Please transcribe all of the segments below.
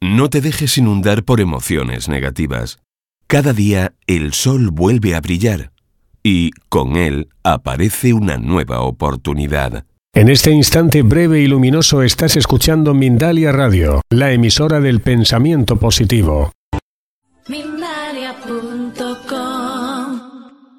No te dejes inundar por emociones negativas. Cada día el sol vuelve a brillar y, con él, aparece una nueva oportunidad. En este instante breve y luminoso estás escuchando Mindalia Radio, la emisora del pensamiento positivo. Mindalia.com.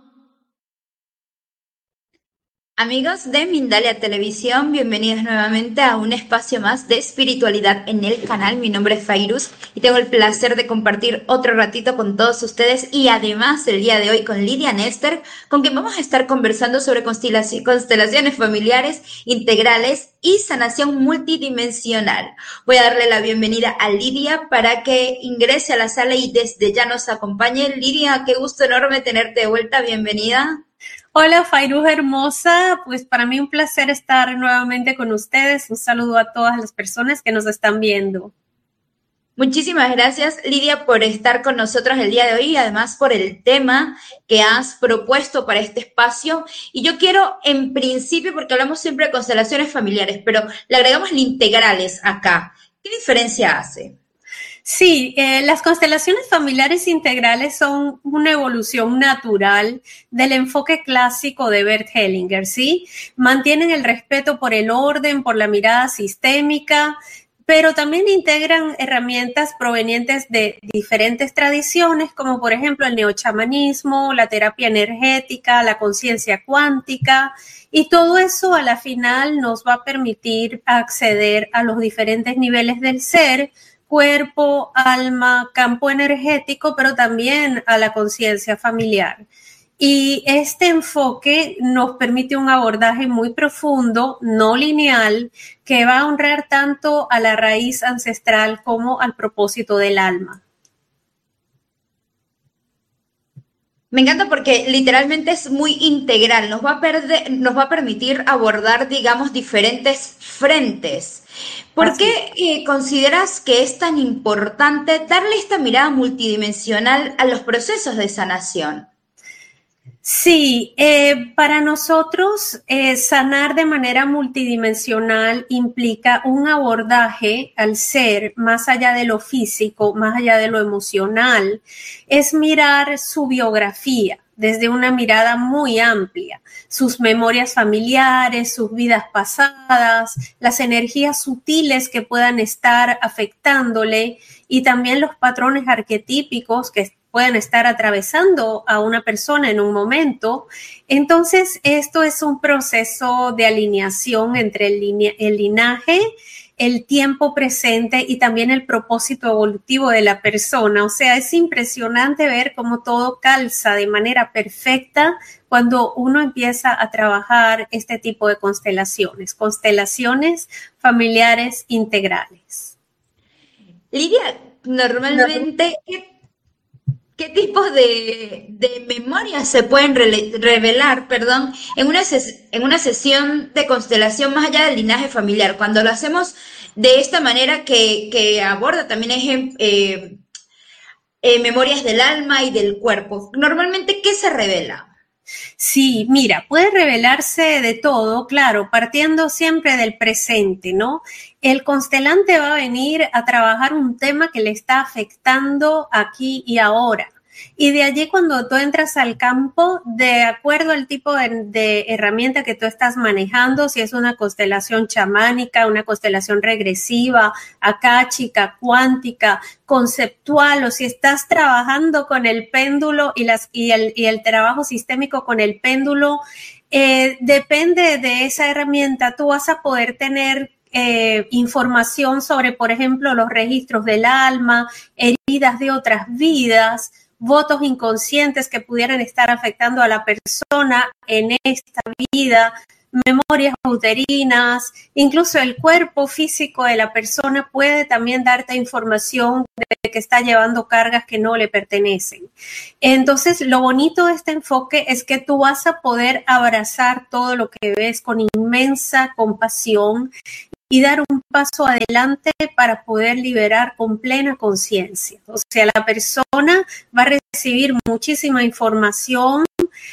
Amigos de Mindalia Televisión, bienvenidos nuevamente a un espacio más de espiritualidad en el canal. Mi nombre es Fairuz y tengo el placer de compartir otro ratito con todos ustedes, y además el día de hoy con Lidia Nester, con quien vamos a estar conversando sobre constelaciones familiares integrales y sanación multidimensional. Voy a darle la bienvenida a Lidia para que ingrese a la sala y desde ya nos acompañe. Lidia, qué gusto enorme tenerte de vuelta, bienvenida. Hola Fairuz hermosa, pues para mí un placer estar nuevamente con ustedes. Un saludo a todas las personas que nos están viendo. Muchísimas gracias, Lidia, por estar con nosotros el día de hoy y además por el tema que has propuesto para este espacio. Y yo quiero, en principio, porque hablamos siempre de constelaciones familiares, pero le agregamos integrales acá. ¿Qué diferencia hace? Sí, las constelaciones familiares integrales son una evolución natural del enfoque clásico de Bert Hellinger, ¿sí? Mantienen el respeto por el orden, por la mirada sistémica, pero también integran herramientas provenientes de diferentes tradiciones, como por ejemplo el neochamanismo, la terapia energética, la conciencia cuántica, y todo eso a la final nos va a permitir acceder a los diferentes niveles del ser: cuerpo, alma, campo energético, pero también a la conciencia familiar. Y este enfoque nos permite un abordaje muy profundo, no lineal, que va a honrar tanto a la raíz ancestral como al propósito del alma. Me encanta porque literalmente es muy integral, nos va a permitir abordar, digamos, diferentes frentes. ¿Por qué consideras que es tan importante darle esta mirada multidimensional a los procesos de sanación? Sí, para nosotros sanar de manera multidimensional implica un abordaje al ser más allá de lo físico, más allá de lo emocional. Es mirar su biografía desde una mirada muy amplia, sus memorias familiares, sus vidas pasadas, las energías sutiles que puedan estar afectándole y también los patrones arquetípicos que pueden estar atravesando a una persona en un momento. Entonces, esto es un proceso de alineación entre el linaje, el tiempo presente y también el propósito evolutivo de la persona. O sea, es impresionante ver cómo todo calza de manera perfecta cuando uno empieza a trabajar este tipo de constelaciones familiares integrales. Lidia, normalmente, ¿qué tipos de memorias se pueden revelar, en una sesión de constelación más allá del linaje familiar? Cuando lo hacemos de esta manera que aborda también memorias del alma y del cuerpo, normalmente, ¿qué se revela? Sí, mira, puede revelarse de todo, claro, partiendo siempre del presente, ¿no? El constelante va a venir a trabajar un tema que le está afectando aquí y ahora. Y de allí, cuando tú entras al campo, de acuerdo al tipo de herramienta que tú estás manejando, si es una constelación chamánica, una constelación regresiva, akáchica, cuántica, conceptual, o si estás trabajando con el péndulo y el trabajo sistémico con el péndulo, depende de esa herramienta. Tú vas a poder tener información sobre, por ejemplo, los registros del alma, heridas de otras vidas, votos inconscientes que pudieran estar afectando a la persona en esta vida, memorias uterinas, incluso el cuerpo físico de la persona puede también darte información de que está llevando cargas que no le pertenecen. Entonces, lo bonito de este enfoque es que tú vas a poder abrazar todo lo que ves con inmensa compasión y dar un paso adelante para poder liberar con plena conciencia. O sea, la persona va a recibir muchísima información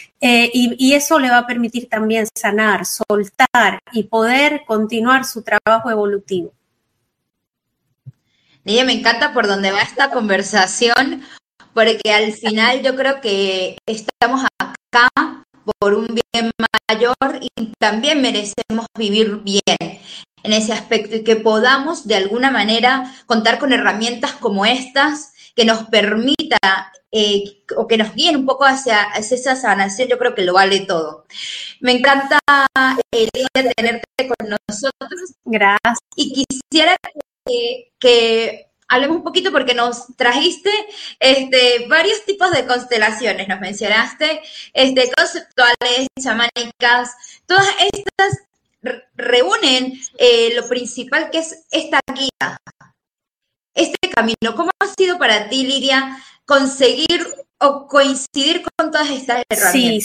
y eso le va a permitir también sanar, soltar y poder continuar su trabajo evolutivo. Lidia, me encanta por dónde va esta conversación, porque al final yo creo que estamos acá por un bien mayor y también merecemos vivir bien en ese aspecto y que podamos de alguna manera contar con herramientas como estas que nos permita o que nos guíen un poco hacia esa sanación. Yo creo que lo vale todo. Me encanta, Lidia, tenerte con nosotros. Gracias. Y quisiera que hablemos un poquito porque nos trajiste varios tipos de constelaciones, nos mencionaste conceptuales, chamánicas, todas estas reúnen lo principal que es esta guía, este camino. ¿Cómo ha sido para ti, Lidia, conseguir o coincidir con todas estas herramientas? Sí,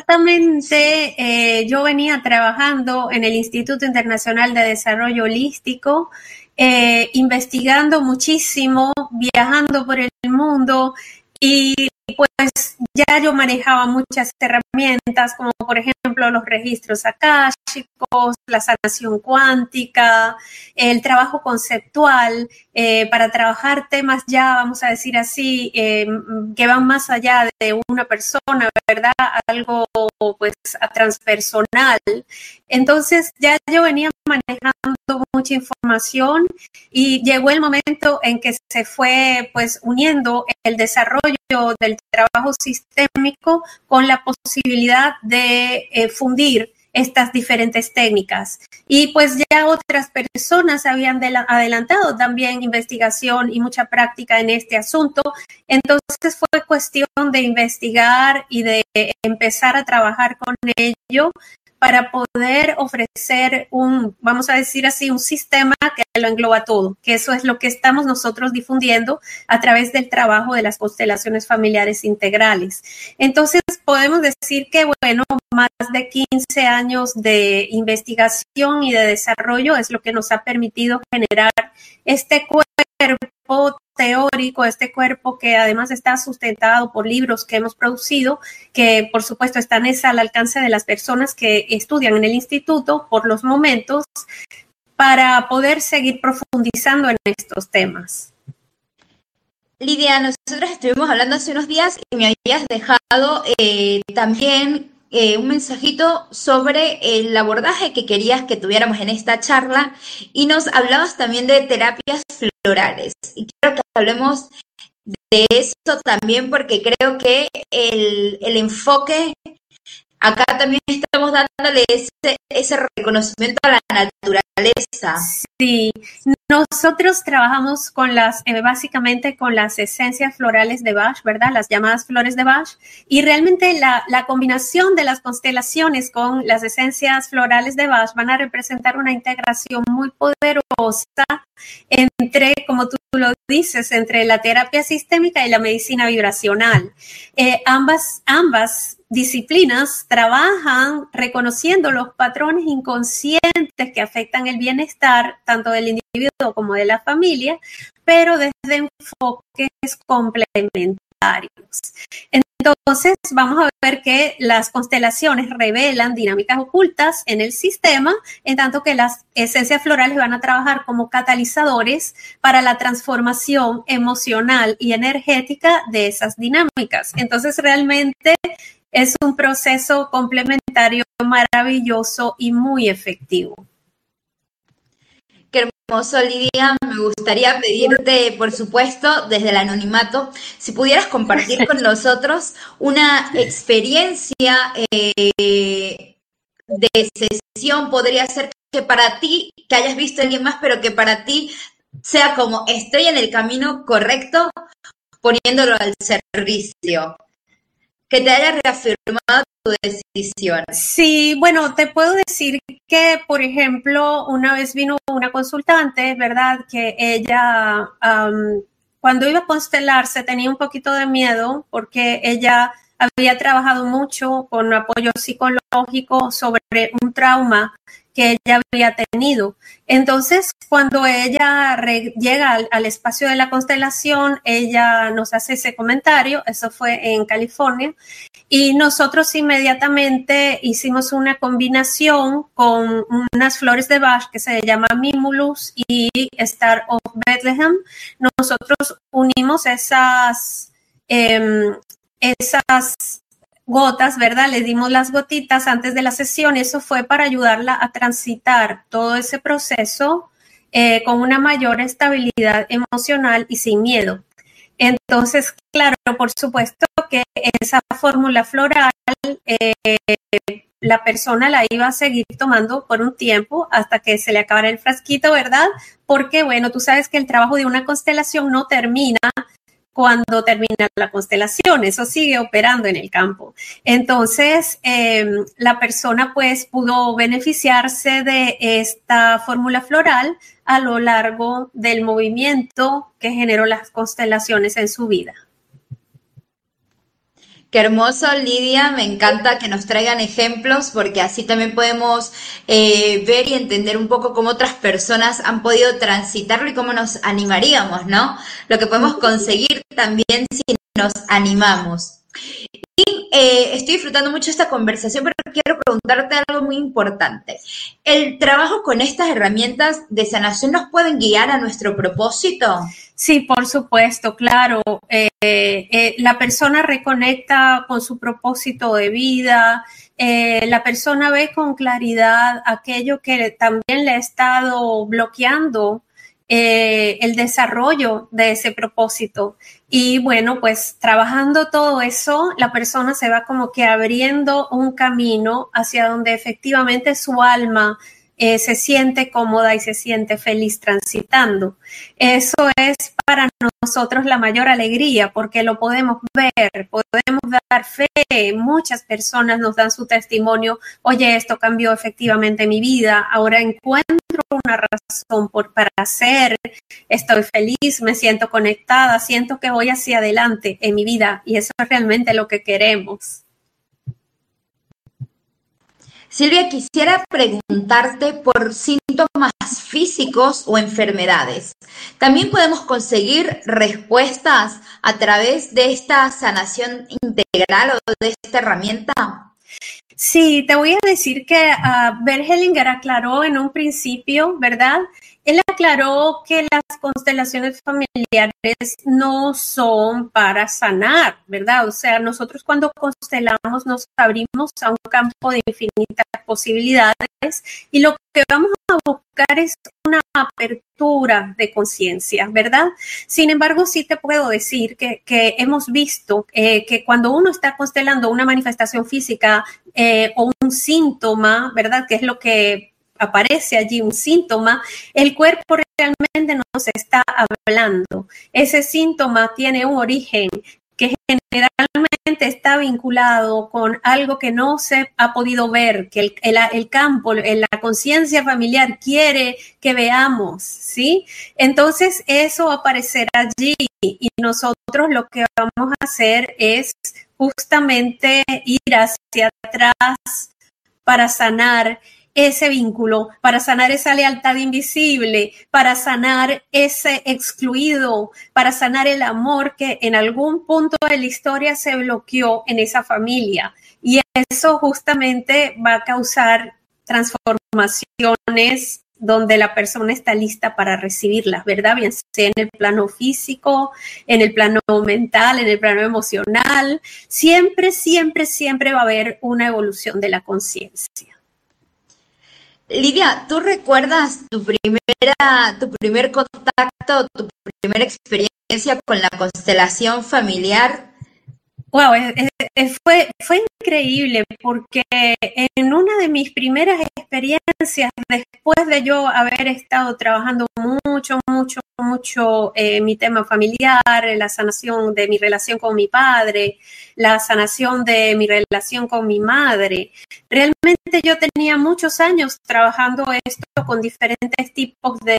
ciertamente yo venía trabajando en el Instituto Internacional de Desarrollo Holístico, investigando muchísimo, viajando por el mundo y pues ya yo manejaba muchas herramientas, como por ejemplo los registros akáshicos, la sanación cuántica, el trabajo conceptual, para trabajar temas ya, vamos a decir así, que van más allá de una persona, ¿verdad? Algo pues transpersonal. Entonces ya yo venía manejando mucha información y llegó el momento en que se fue pues uniendo el desarrollo del trabajo sistémico con la posibilidad de fundir estas diferentes técnicas. Y pues ya otras personas habían adelantado también investigación y mucha práctica en este asunto. Entonces fue cuestión de investigar y de empezar a trabajar con ello para poder ofrecer vamos a decir así, un sistema que lo engloba todo, que eso es lo que estamos nosotros difundiendo a través del trabajo de las constelaciones familiares integrales. Entonces, podemos decir que, bueno, más de 15 años de investigación y de desarrollo es lo que nos ha permitido generar este cuerpo teórico, este cuerpo que además está sustentado por libros que hemos producido, que por supuesto están al alcance de las personas que estudian en el instituto por los momentos, para poder seguir profundizando en estos temas. Lidia, nosotros estuvimos hablando hace unos días y me habías dejado también un mensajito sobre el abordaje que querías que tuviéramos en esta charla y nos hablabas también de terapias florales. Y quiero que hablemos de eso también porque creo que el enfoque, acá también estamos dándole ese reconocimiento a la naturaleza. Sí, nosotros trabajamos con básicamente con las esencias florales de Bach, ¿verdad? Las llamadas flores de Bach. Y realmente la combinación de las constelaciones con las esencias florales de Bach van a representar una integración muy poderosa entre, como tú lo dices, entre la terapia sistémica y la medicina vibracional. Ambas disciplinas trabajan reconociendo los patrones inconscientes que afectan el bienestar tanto del individuo como de la familia, pero desde enfoques complementarios. Entonces, vamos a ver que las constelaciones revelan dinámicas ocultas en el sistema, en tanto que las esencias florales van a trabajar como catalizadores para la transformación emocional y energética de esas dinámicas. Entonces, realmente es un proceso complementario maravilloso y muy efectivo. Qué hermoso, Lidia. Me gustaría pedirte, por supuesto, desde el anonimato, si pudieras compartir con nosotros una experiencia de sesión. Podría ser que para ti, que hayas visto a alguien más, pero que para ti sea como estoy en el camino correcto, poniéndolo al servicio. Que te haya reafirmado tu decisión. Sí, bueno, te puedo decir que, por ejemplo, una vez vino una consultante, ¿verdad? Que ella, cuando iba a constelarse, tenía un poquito de miedo porque ella había trabajado mucho con apoyo psicológico sobre un trauma que ella había tenido. Entonces, cuando ella llega al espacio de la constelación, ella nos hace ese comentario, eso fue en California, y nosotros inmediatamente hicimos una combinación con unas flores de Bach que se llama Mimulus y Star of Bethlehem. Nosotros unimos esas gotas, ¿verdad? Le dimos las gotitas antes de la sesión. Eso fue para ayudarla a transitar todo ese proceso con una mayor estabilidad emocional y sin miedo. Entonces, claro, por supuesto que esa fórmula floral la persona la iba a seguir tomando por un tiempo hasta que se le acabara el frasquito, ¿verdad? Porque, bueno, tú sabes que el trabajo de una constelación no termina cuando termina la constelación, eso sigue operando en el campo. Entonces, la persona pues pudo beneficiarse de esta fórmula floral a lo largo del movimiento que generó las constelaciones en su vida. Qué hermoso, Lidia, me encanta que nos traigan ejemplos porque así también podemos ver y entender un poco cómo otras personas han podido transitarlo y cómo nos animaríamos, ¿no? Lo que podemos conseguir también si nos animamos. Y estoy disfrutando mucho esta conversación, pero quiero preguntarte algo muy importante. ¿El trabajo con estas herramientas de sanación nos pueden guiar a nuestro propósito? Sí, por supuesto, claro. La persona reconecta con su propósito de vida, la persona ve con claridad aquello que también le ha estado bloqueando el desarrollo de ese propósito. Y bueno, pues trabajando todo eso, la persona se va como que abriendo un camino hacia donde efectivamente su alma se siente cómoda y se siente feliz transitando. Eso es para nosotros la mayor alegría porque lo podemos ver, podemos dar fe. Muchas personas nos dan su testimonio, oye, esto cambió efectivamente mi vida, ahora encuentro una razón para hacer, estoy feliz, me siento conectada, siento que voy hacia adelante en mi vida y eso es realmente lo que queremos. Silvia, quisiera preguntarte por síntomas físicos o enfermedades. ¿También podemos conseguir respuestas a través de esta sanación integral o de esta herramienta? Sí, te voy a decir que Bert Hellinger aclaró en un principio, ¿verdad? Él aclaró que las constelaciones familiares no son para sanar, ¿verdad? O sea, nosotros cuando constelamos nos abrimos a un campo de infinitas posibilidades y lo que vamos a buscar es una apertura de conciencia, ¿verdad? Sin embargo, sí te puedo decir que hemos visto que cuando uno está constelando una manifestación física o un síntoma, ¿verdad? Que es lo que aparece allí, un síntoma, el cuerpo realmente nos está hablando. Ese síntoma tiene un origen que generalmente está vinculado con algo que no se ha podido ver, que el campo, la conciencia familiar quiere que veamos, ¿sí? Entonces eso va a aparecer allí y nosotros lo que vamos a hacer es justamente ir hacia atrás para sanar ese vínculo, para sanar esa lealtad invisible, para sanar ese excluido, para sanar el amor que en algún punto de la historia se bloqueó en esa familia. Y eso justamente va a causar transformaciones donde la persona está lista para recibirlas, ¿verdad? Bien sea en el plano físico, en el plano mental, en el plano emocional. Siempre, siempre, siempre va a haber una evolución de la conciencia. Lidia, ¿tú recuerdas tu primer contacto, tu primera experiencia con la constelación familiar? Wow, fue increíble porque en una de mis primeras experiencias, después de yo haber estado trabajando mucho mi tema familiar, la sanación de mi relación con mi padre, la sanación de mi relación con mi madre, realmente yo tenía muchos años trabajando esto con diferentes tipos de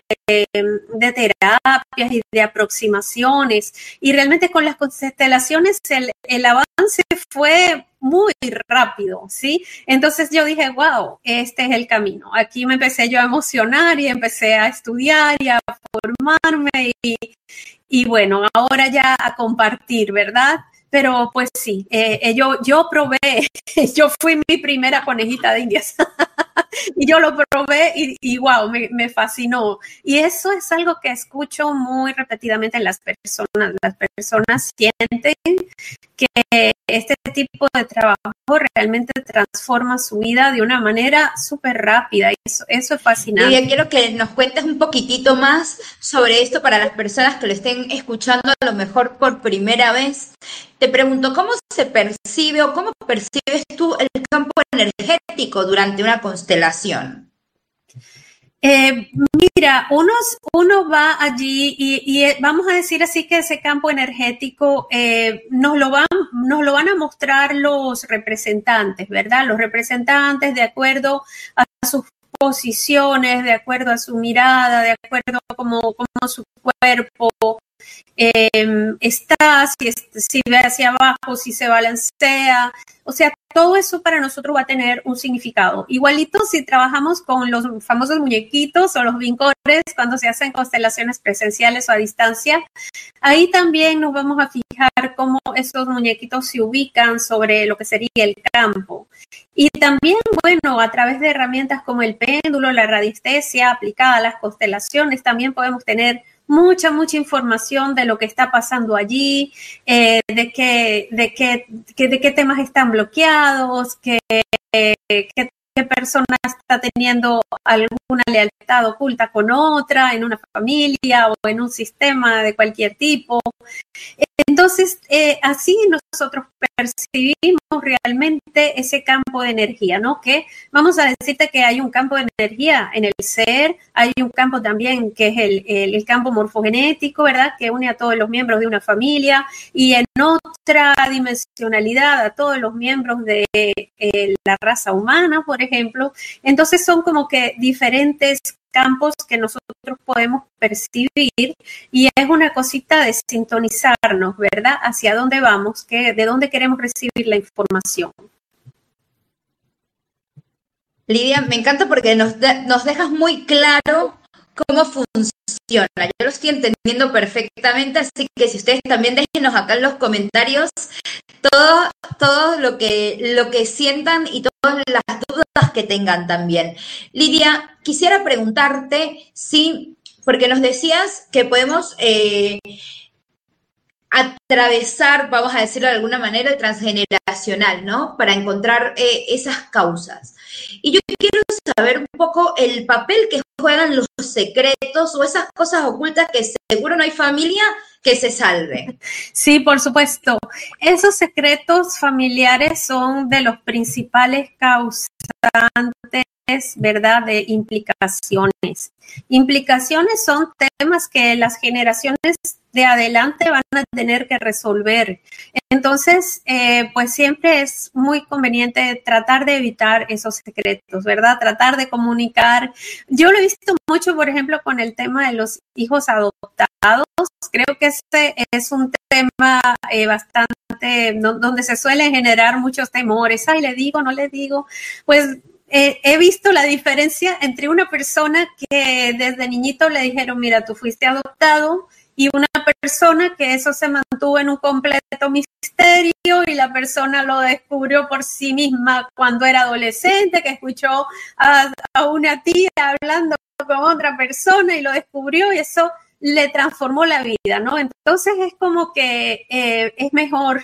terapias y de aproximaciones y realmente con las constelaciones el avance fue muy rápido, ¿sí? Entonces yo dije, wow, este es el camino. Aquí me empecé yo a emocionar y empecé a estudiar y a formarme y bueno, ahora ya a compartir, ¿verdad? Pero pues sí, yo probé, yo fui mi primera conejita de Indias y yo lo probé y wow, me fascinó. Y eso es algo que escucho muy repetidamente en las personas. Las personas sienten que este tipo de trabajo realmente transforma su vida de una manera súper rápida. Eso es fascinante. Lidia, quiero que nos cuentes un poquitito más sobre esto para las personas que lo estén escuchando a lo mejor por primera vez. Te pregunto, ¿cómo se percibe o cómo percibes tú el campo energético durante una constelación? Mira, uno va allí y vamos a decir así que ese campo energético nos lo van a mostrar los representantes, ¿verdad? Los representantes de acuerdo a sus posiciones, de acuerdo a su mirada, de acuerdo a cómo su cuerpo está, si ve hacia abajo, si se balancea, o sea, todo eso para nosotros va a tener un significado. Igualito si trabajamos con los famosos muñequitos o los vincores cuando se hacen constelaciones presenciales o a distancia, ahí también nos vamos a fijar cómo esos muñequitos se ubican sobre lo que sería el campo. Y también, bueno, a través de herramientas como el péndulo, la radiestesia aplicada a las constelaciones, también podemos tener mucha información de lo que está pasando allí, de qué temas están bloqueados, qué persona está teniendo alguna lealtad oculta con otra en una familia o en un sistema de cualquier tipo. Entonces, así nosotros percibimos realmente ese campo de energía, ¿no? Que vamos a decirte que hay un campo de energía en el ser, hay un campo también que es el campo morfogenético, ¿verdad? Que une a todos los miembros de una familia y en otra dimensionalidad a todos los miembros de la raza humana, por ejemplo. Entonces son como que diferentes campos que nosotros podemos percibir y es una cosita de sintonizarnos, ¿verdad? Hacia dónde vamos, de dónde queremos recibir la información. Lidia, me encanta porque nos dejas muy claro cómo funciona. Yo lo estoy entendiendo perfectamente, así que si ustedes también déjenos acá en los comentarios todo lo que sientan y todas las dudas que tengan también. Lidia, quisiera preguntarte si, porque nos decías que podemos atravesar, vamos a decirlo de alguna manera, el transgeneracional, ¿no? Para encontrar esas causas. Y yo quiero saber un poco el papel que juegan los secretos o esas cosas ocultas que seguro no hay familia que se salve. Sí, por supuesto. Esos secretos familiares son de los principales causantes, ¿verdad?, de implicaciones. Implicaciones son temas que las generaciones de adelante van a tener que resolver. Entonces, pues siempre es muy conveniente tratar de evitar esos secretos, ¿verdad? Tratar de comunicar. Yo lo he visto mucho, por ejemplo, con el tema de los hijos adoptados. Creo que ese es un tema bastante, donde se suelen generar muchos temores. Ay, ¿le digo, no le digo? Pues he visto la diferencia entre una persona que desde niñito le dijeron, mira, tú fuiste adoptado, y una persona que eso se mantuvo en un completo misterio y la persona lo descubrió por sí misma cuando era adolescente, que escuchó a una tía hablando con otra persona y lo descubrió y eso le transformó la vida, ¿no? Entonces es como que es mejor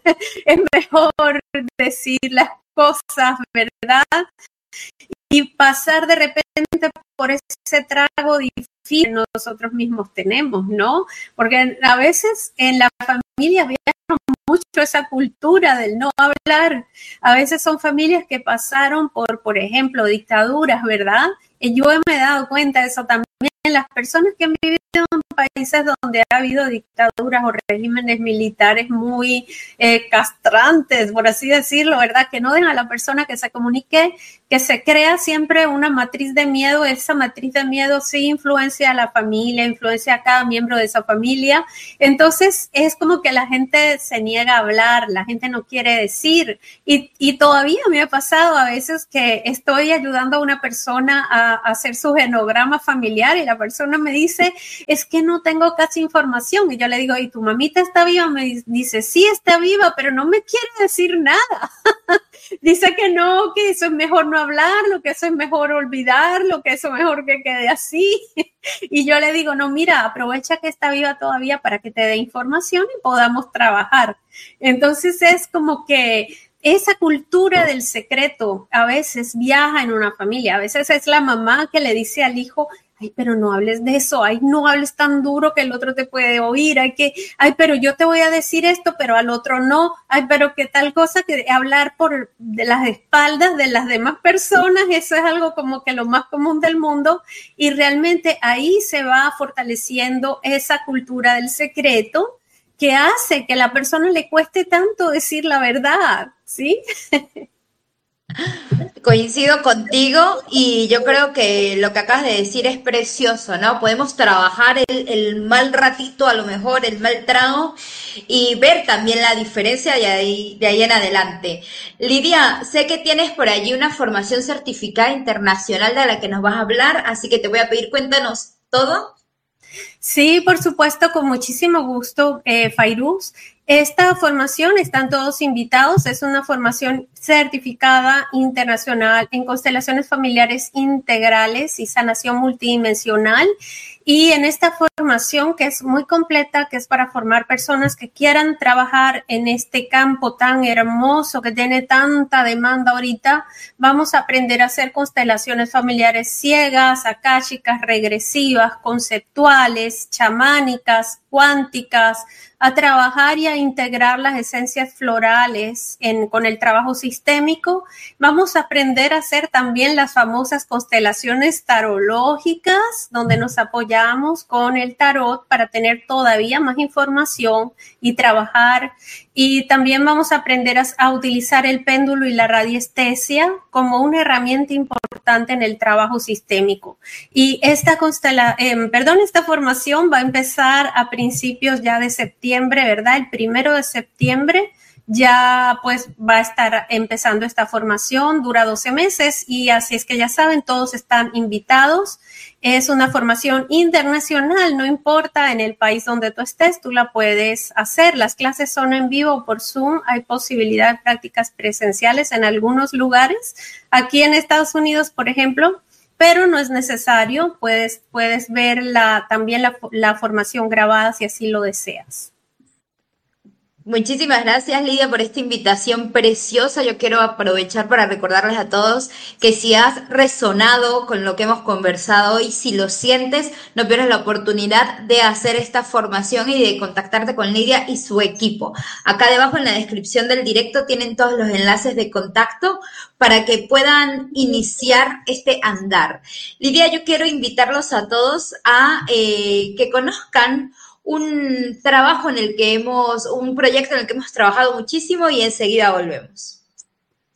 decir las cosas, ¿verdad? Y pasar de repente por ese trago difícil que nosotros mismos tenemos, ¿no? Porque a veces en la familia viaja mucho esa cultura del no hablar. A veces son familias que pasaron por ejemplo, dictaduras, ¿verdad? Y yo me he dado cuenta de eso también. Las personas que han vivido en países donde ha habido dictaduras o regímenes militares muy castrantes, por así decirlo, ¿verdad? Que no dejan a la persona que se comunique, que se crea siempre una matriz de miedo. Esa matriz de miedo sí influencia a la familia, influencia a cada miembro de esa familia. Entonces es como que la gente se niega a hablar, la gente no quiere decir. Y todavía me ha pasado a veces que estoy ayudando a una persona a hacer su genograma familiar y la persona me dice, es que no tengo casi información. Y yo le digo, ¿y tu mamita está viva? Me dice, sí, está viva, pero no me quiere decir nada. Dice que no, que eso es mejor no hablarlo, que eso es mejor olvidarlo, que eso es mejor que quede así. Y yo le digo, no, mira, aprovecha que está viva todavía para que te dé información y podamos trabajar. Entonces es como que esa cultura del secreto a veces viaja en una familia. A veces es la mamá que le dice al hijo, ay, pero no hables de eso, ay, no hables tan duro que el otro te puede oír, ay, pero yo te voy a decir esto, pero al otro no, ay, pero qué tal cosa que hablar por de las espaldas de las demás personas, eso es algo como que lo más común del mundo, y realmente ahí se va fortaleciendo esa cultura del secreto que hace que a la persona le cueste tanto decir la verdad, ¿sí? Coincido contigo y yo creo que lo que acabas de decir es precioso, ¿no? Podemos trabajar el mal ratito, a lo mejor el mal trago y ver también la diferencia de ahí en adelante. Lidia, sé que tienes por allí una formación certificada internacional de la que nos vas a hablar, así que te voy a pedir, cuéntanos todo. Sí, por supuesto, con muchísimo gusto, Fairuz. Esta formación, están todos invitados, es una formación certificada internacional en constelaciones familiares integrales y sanación multidimensional. Y en esta formación, que es muy completa, que es para formar personas que quieran trabajar en este campo tan hermoso, que tiene tanta demanda ahorita, vamos a aprender a hacer constelaciones familiares ciegas, akáshicas, regresivas, conceptuales, chamánicas, cuánticas, a trabajar y a integrar las esencias florales con el trabajo sistémico. Vamos a aprender a hacer también las famosas constelaciones tarológicas, donde nos apoyamos con el tarot para tener todavía más información y trabajar. Y también vamos a aprender a utilizar el péndulo y la radiestesia como una herramienta importante en el trabajo sistémico. Y esta formación va a empezar a principios ya de septiembre, ¿verdad? El 1 de septiembre ya pues va a estar empezando esta formación, dura 12 meses y así es que ya saben, todos están invitados. Es una formación internacional, no importa en el país donde tú estés, tú la puedes hacer. Las clases son en vivo por Zoom, hay posibilidad de prácticas presenciales en algunos lugares. Aquí en Estados Unidos, por ejemplo, pero no es necesario, puedes ver también la formación grabada si así lo deseas. Muchísimas gracias, Lidia, por esta invitación preciosa. Yo quiero aprovechar para recordarles a todos que si has resonado con lo que hemos conversado hoy, si lo sientes, no pierdas la oportunidad de hacer esta formación y de contactarte con Lidia y su equipo. Acá debajo en la descripción del directo tienen todos los enlaces de contacto para que puedan iniciar este andar. Lidia, yo quiero invitarlos a todos a que conozcan un proyecto en el que hemos trabajado muchísimo y enseguida volvemos.